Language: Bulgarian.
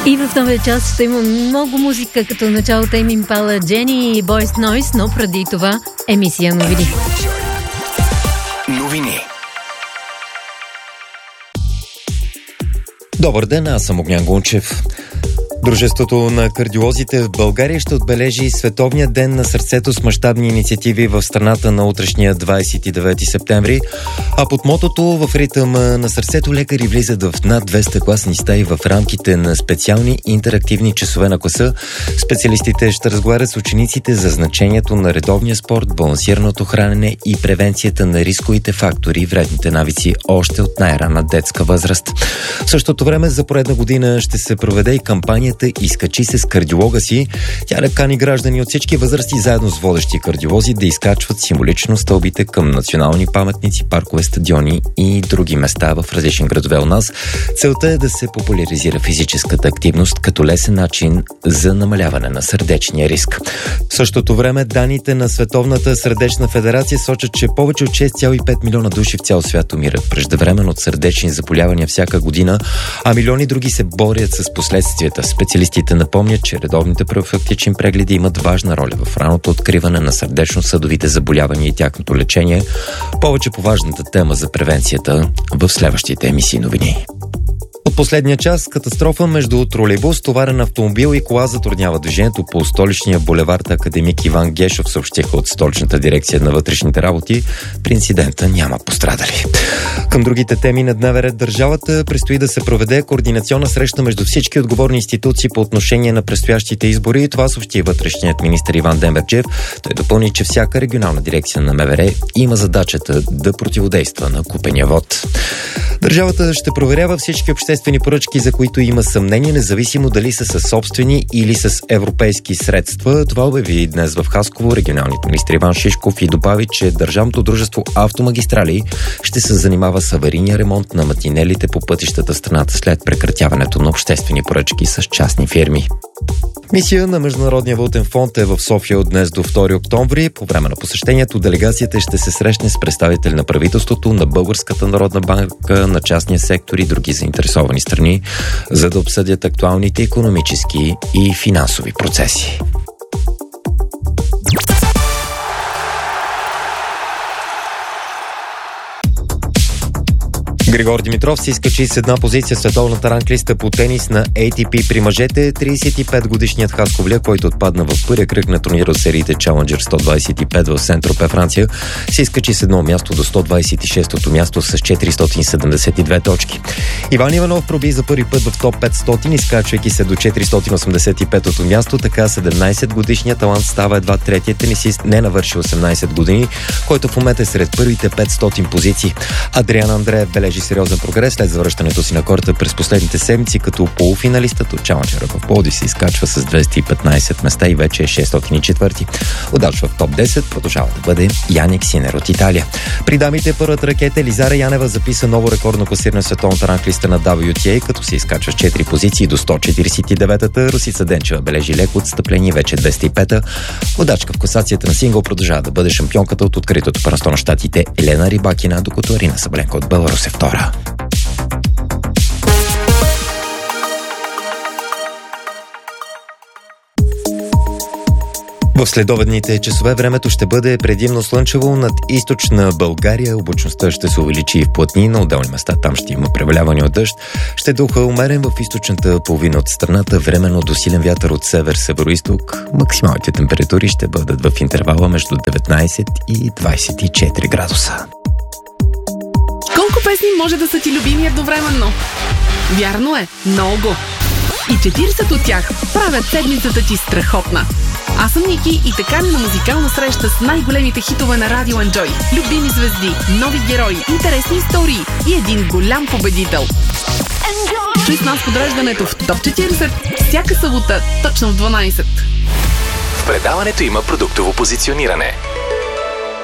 И в новия час ще има много музика, като начало Тейм Импала, Джени и Boys Noise, но преди това емисия новини. Добър ден, аз съм Огнян Гунчев. Дружеството на кардиолозите в България ще отбележи Световния ден на сърцето с мащабни инициативи в страната на утрешния 29 септември, а под мотото "В ритъм на сърцето" лекари влизат в над 200 класни стаи в рамките на специални интерактивни часове на класа. Специалистите ще разговарят с учениците за значението на редовния спорт, балансираното хранене и превенцията на рисковите фактори и вредните навици още от най-ранна детска възраст. В същото време за поредна година ще се проведе и кампания "Изкачи се с кардиолога си". Тя кани граждани от всички възрасти заедно с водещи кардиолози да изкачват символично стълбите към национални паметници, паркове, стадиони и други места в различни градове у нас. Целта е да се популяризира физическата активност като лесен начин за намаляване на сърдечния риск. В същото време данните на Световната сърдечна федерация сочат, че повече от 6,5 милиона души в цял свят умират преждевременно от сърдечни заболявания всяка година, а милиони други се борят с последствията. Специалистите напомнят, че редовните профилактични прегледи имат важна роля в ранното откриване на сърдечно-съдовите заболявания и тяхното лечение. Повече по важната тема за превенцията в следващите емисии новини. От последния час катастрофа между тролейбус, товарен автомобил и кола затруднява движението по столичния булевард Академик Иван Гешов, съобщиха от столичната дирекция на вътрешните работи. При инцидента няма пострадали. Към другите теми на дневен ред държавата предстои да се проведе координационна среща между всички отговорни институции по отношение на предстоящите избори. Това съобщи вътрешният министър Иван Демерджиев. Той допълни, че всяка регионална дирекция на МВР има задачата да противодейства на купения вод. Държавата ще проверява всички обществени поръчки, за които има съмнение, независимо дали са със собствени или с европейски средства. Това обяви днес в Хасково регионалният министър Иван Шишков и добави, че Държавното дружество Автомагистрали ще се занимава с аварийния ремонт на матинелите по пътищата в страната след прекратяването на обществени поръчки с частни фирми. Мисия на Международния валутен фонд е в София от днес до 2 октомври. По време на посещението делегацията ще се срещне с представители на правителството, на Българската народна банка, на частния сектор и други заинтересовани страни, за да обсъдят актуалните икономически и финансови процеси. Григор Димитров се изкачи с една позиция в световната ранглиста по тенис на ATP при мъжете. 35-годишният хасковля, който отпадна в първия кръг на турнира от сериите Challenger 125 в Сент-Тропе, Франция, се изкачи с едно място до 126-то място с 472 точки. Иван Иванов проби за първи път в топ 500, изкачвайки се до 485-то място. Така 17-годишният талант става едва третият тенисист, не навършил 18 години, който в момента е сред първите 500 позиции. Адриан Андреев бележи сериозен прогрес след завръщането си на корта през последните седмици, като полуфиналистът от Чаленджера в Пловдив се изкачва с 215 места и вече е 604. Удач в топ 10 продължава да бъде Яник Синер от Италия. При дамите първата ракета Елизара Янева записа ново рекордно класиране в световната ранглиста на WTA, като се изкачва с 4 позиции до 149-та. Русица Денчева бележи леко отстъпление, вече 205-та. Удачка в класацията на сингъл продължава да бъде шампионката от откритото първенство на щатите Елена Рибакина, докато Арина Сабленко от Беларус е втора. В следобедните часове времето ще бъде предимно слънчево над източна България. Облачността ще се увеличи и в плътни, на отделни места там ще има преваляване от дъжд. Ще духа умерен в източната половина от страната, временно до силен вятър от север-североизток. Максималните температури ще бъдат в интервала между 19 и 24 градуса. Колко песни може да са ти любими едновременно? Вярно е, много. И 40 от тях правят седмицата ти страхотна. Аз съм Ники и така на музикална среща с най-големите хитове на Радио Enjoy. Любими звезди, нови герои, интересни истории и един голям победител. Чуй с нас подреждането в Топ 40 всяка събота, точно в 12. В предаването има продуктово позициониране.